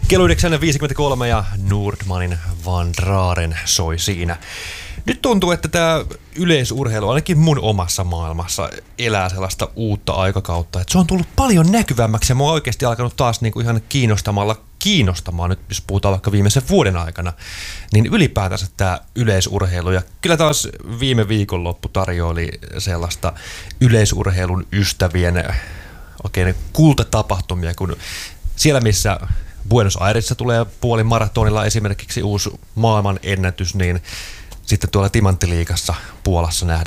Kello 9.53 ja Nordmanin Van Draaren soi siinä. Nyt tuntuu, että tämä yleisurheilu, ainakin mun omassa maailmassa, elää sellaista uutta aikakautta. Että se on tullut paljon näkyvämmäksi ja mä oon oikeasti alkanut taas niinku ihan kiinnostamaan, nyt jos puhutaan vaikka viimeisen vuoden aikana, niin ylipäätänsä tämä yleisurheilu. Ja kyllä taas viime viikonloppu tarjoili sellaista yleisurheilun ystävien oikein kultatapahtumia, kun siellä missä Buenos Airesissa tulee puolimaratonilla esimerkiksi uusi maailman ennätys, niin sitten tuolla Timanttiliigassa Puolassa